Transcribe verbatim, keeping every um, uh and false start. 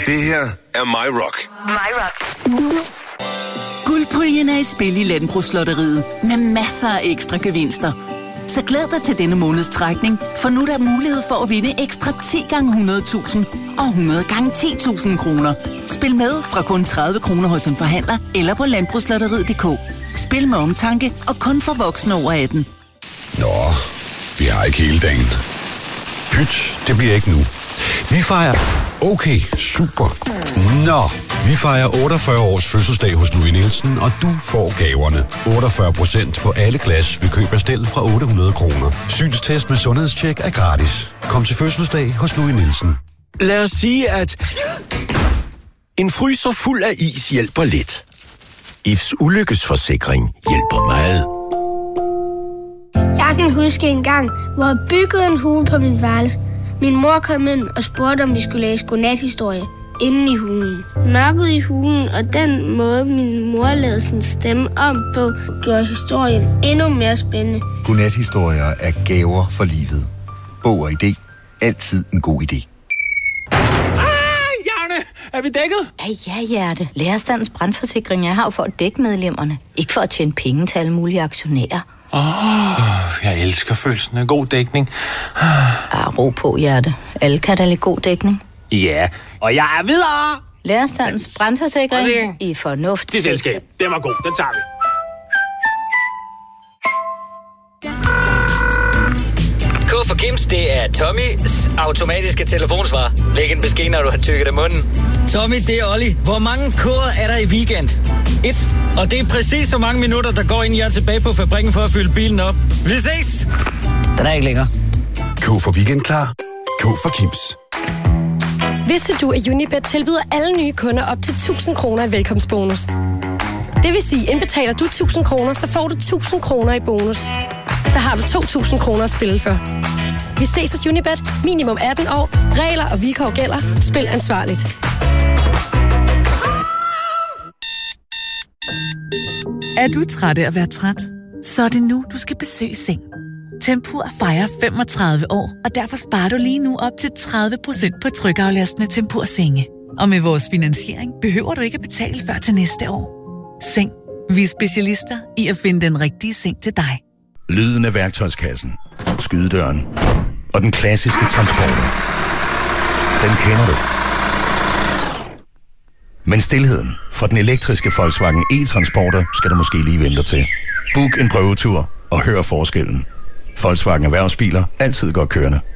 Det her er My Rock. My Rock. Guldpuljen er i spil i Landbrugslotteriet med masser af ekstra gevinster. Så glæd dig til denne måneds trækning, for nu er der mulighed for at vinde ekstra ti gange hundrede tusind og hundrede gange ti tusind kroner. Spil med fra kun tredive kroner hos en forhandler eller på landbrugslotteriet punktum d k. Spil med omtanke og kun for voksne over atten. Nå, vi har ikke hele dagen. Pyt, det bliver ikke nu. Vi fejrer... Okay, super. Nå, vi fejrer otteogfyrre års fødselsdag hos Louis Nielsen, og du får gaverne. otteogfyrre procent på alle glas ved køb af stel fra otte hundrede kroner. Synstest med sundhedstjek er gratis. Kom til fødselsdag hos Louis Nielsen. Lad os sige, at en fryser fuld af is hjælper lidt. Ifs ulykkesforsikring hjælper meget. Jeg kan huske en gang, hvor jeg byggede en hule på mit værelse. Min mor kom ind og spurgte, om vi skulle læse godnathistorie inde i hulen. Mørket i hulen og den måde, min mor lavede sin stemme om på, gjorde historien endnu mere spændende. Godnathistorier er gaver for livet. Bog og idé. Altid en god idé. Er vi dækket? Ja, ja, hjerte. Lærerstandens brandforsikring er her for at dække medlemmerne. Ikke for at tjene penge til alle mulige aktionærer. Åh, oh, jeg elsker følelsen af god dækning. Ah, ro på, hjerte. Alle kan da lide god dækning. Ja, og jeg er videre! Lærerstandens brandforsikring i fornuft. Det selskab, den var god, den tager vi. K for Kims, det er Tommys automatiske telefonsvar. Læg en besked, når du har tykket af munden. Tommy, det er Olli. Hvor mange koder er der i weekend? Et. Og det er præcis så mange minutter, der går ind, jeg er tilbage på fabrikken for at fylde bilen op. Vi ses! Den er ikke længere. K for weekend klar. K for Kims. Vidste du, at Unibet tilbyder alle nye kunder op til tusind kroner i velkomstbonus? Det vil sige, indbetaler du tusind kroner, så får du tusind kroner i bonus. Så har du to tusind kroner at spille for. Vi ses hos Unibet. Minimum atten år. Regler og vilkår gælder. Spil ansvarligt. Er du træt af at være træt? Så er det nu, du skal besøge Seng. Tempur fejrer femogtredive år, og derfor sparer du lige nu op til tredive procent på trykaflastende Tempur-senge. Og med vores finansiering behøver du ikke at betale før til næste år. Seng. Vi er specialister i at finde den rigtige seng til dig. Lyden af værktøjskassen, skydedøren og den klassiske transporter. Den kender du. Men stilheden for den elektriske Volkswagen e-Transporter skal du måske lige vente til. Book en prøvetur og hør forskellen. Volkswagen Erhvervsbiler, altid godt kørende.